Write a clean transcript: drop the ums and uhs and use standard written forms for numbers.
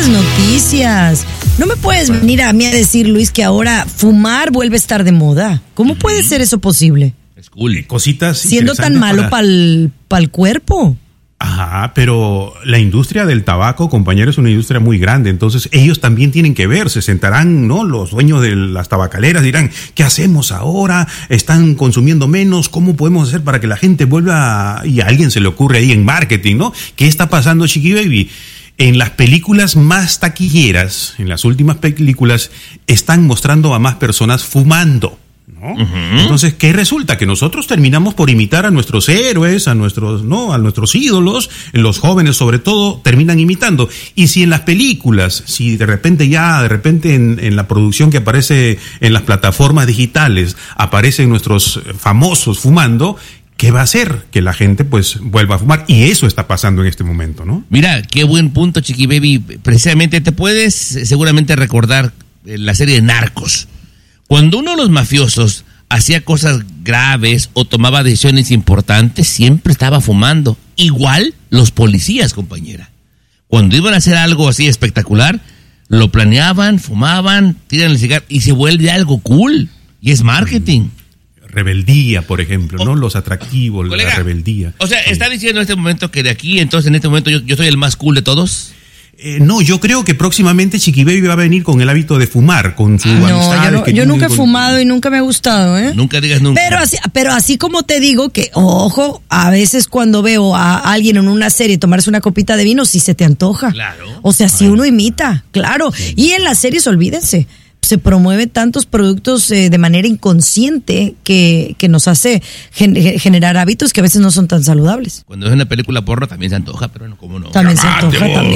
las noticias. No me puedes venir a mí a decir, Luis, que ahora fumar vuelve a estar de moda. ¿Cómo puede ser eso posible? Es cool. Cositas siendo tan malo para el cuerpo. Ajá, pero la industria del tabaco, compañero, es una industria muy grande, entonces ellos también tienen que ver, se sentarán, ¿no? Los dueños de las tabacaleras dirán, ¿qué hacemos ahora? Están consumiendo menos, ¿cómo podemos hacer para que la gente vuelva? Y a alguien se le ocurre ahí en marketing, ¿no? ¿Qué está pasando, Chiqui Baby? En las películas más taquilleras, en las últimas películas, están mostrando a más personas fumando, ¿no? Uh-huh. Entonces, ¿qué resulta? Que nosotros terminamos por imitar a nuestros héroes, a nuestros ídolos, los jóvenes sobre todo, terminan imitando. Y si en las películas, si de repente en la producción que aparece en las plataformas digitales, aparecen nuestros famosos fumando, ¿qué va a hacer? Que la gente pues vuelva a fumar. Y eso está pasando en este momento, ¿no? Mira, qué buen punto, Chiqui Baby. Precisamente te puedes seguramente recordar la serie de Narcos. Cuando uno de los mafiosos hacía cosas graves o tomaba decisiones importantes, siempre estaba fumando. Igual los policías, compañera. Cuando iban a hacer algo así espectacular, lo planeaban, fumaban, tiran el cigarro y se vuelve algo cool. Y es marketing. Rebeldía, por ejemplo, ¿no? Los atractivos, colega, la rebeldía. O sea, ¿está diciendo en este momento que de aquí, entonces en este momento yo soy el más cool de todos? No, yo creo que próximamente Chiqui Baby va a venir con el hábito de fumar, con su amistad. Yo nunca he fumado y nunca me ha gustado, ¿eh? Nunca digas nunca. Pero así como te digo que, ojo, a veces cuando veo a alguien en una serie tomarse una copita de vino, sí se te antoja. Claro. O sea, si uno imita, claro. Sí. Y en las series, olvídense, se promueven tantos productos de manera inconsciente que nos hace generar hábitos que a veces no son tan saludables. Cuando es una película porno también se antoja, pero no, ¿cómo no? También se antoja, también.